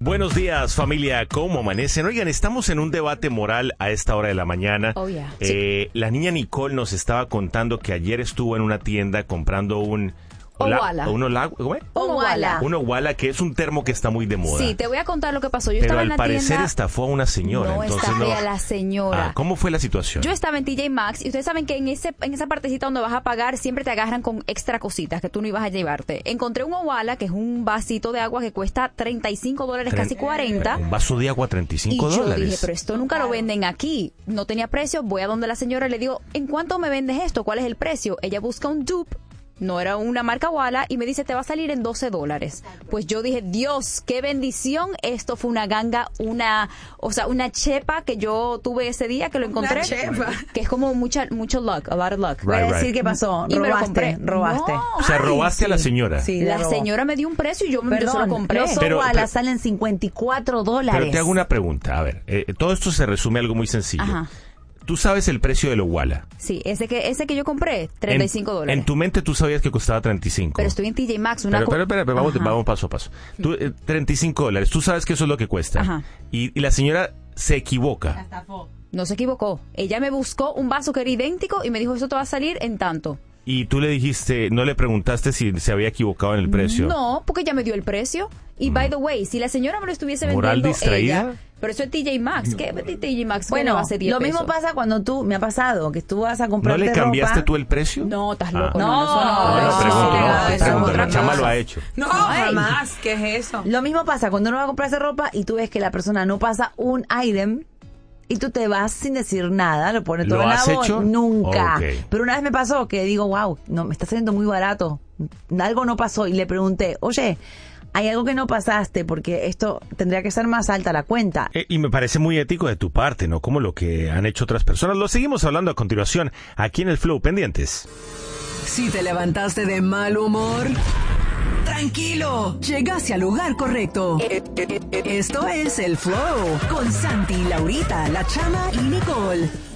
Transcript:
Buenos días, familia. ¿Cómo amanecen? Oigan, estamos en un debate moral a esta hora de la mañana. Oh, yeah. La niña Nicole nos estaba contando que ayer estuvo en una tienda comprando un Owala. Un Owala, que es un termo que está muy de moda. Sí, te voy a contar lo que pasó. Yo Pero estaba en al la parecer tienda. estafó a una señora. No entonces estafé no. a la señora. ¿Cómo fue la situación? Yo estaba en TJ Maxx y ustedes saben que en esa partecita donde vas a pagar siempre te agarran con extra cositas que tú no ibas a llevarte. Encontré un Owala, que es un vasito de agua que cuesta $35, casi 40. Un vaso de agua, $35. Y yo dije, pero esto nunca lo venden aquí. No tenía precio. Voy a donde la señora y le digo, ¿en cuánto me vendes esto? ¿Cuál es el precio? Ella busca un dupe. No era una marca Owala y me dice, te va a salir en $12. Pues yo dije, Dios, qué bendición. Esto fue una ganga, una chepa que yo tuve ese día que lo encontré. Una chepa. Que es como mucho luck, a lot of luck. Right, Voy a right. decir qué pasó. Y me lo compré. Robaste. No. O sea, robaste a la sí. señora. Sí, La le robó. señora me dio un precio y yo se lo Perdón, compré. los Pero- Owala pero- salen $54. Pero te hago una pregunta. A ver, todo esto se resume a algo muy sencillo. Ajá. Tú sabes el precio del Owala. Sí, ese que yo compré, $35. En tu mente tú sabías que costaba 35. Pero estoy en TJ Maxx. Pero vamos Ajá. paso a paso. Tú, $35. Tú sabes que eso es lo que cuesta. Ajá. Y la señora se equivoca. No se equivocó. Ella me buscó un vaso que era idéntico y me dijo, eso te va a salir en tanto. Y tú le dijiste, no le preguntaste si se había equivocado en el precio. No, porque ella me dio el precio. Y by the way, si la señora me lo estuviese ¿Moral vendiendo distraída? ella, pero eso es TJ Maxx. ¿Qué TJ Maxx? ¿Qué le Bueno, va a hacer 10 lo mismo pesos? pasa cuando me ha pasado, que tú vas a ¿No comprarte le cambiaste ropa. tú el precio? No, estás Ah. loco. No, eso No, eso pregunto, sí, no, eso es pregunto, otra la chama cosa. lo ha hecho. No, Ay. jamás. ¿Qué es eso? Lo mismo pasa cuando uno va a comprarse ropa y tú ves que la persona no pasa un item y tú te vas sin decir nada, lo pones todo ¿Lo en la has bolsa. hecho? Nunca. Ok. Pero una vez me pasó que digo, wow, no, me está saliendo muy barato. Algo no pasó y le pregunté, oye, hay algo que no pasaste porque esto tendría que ser más alta la cuenta. Y me parece muy ético de tu parte, ¿no? Como lo que han hecho otras personas. Lo seguimos hablando a continuación aquí en el Flow. Pendientes. Si te levantaste de mal humor, tranquilo, llegaste al lugar correcto. Esto es el Flow con Santi, Laurita, La Chama y Nicole.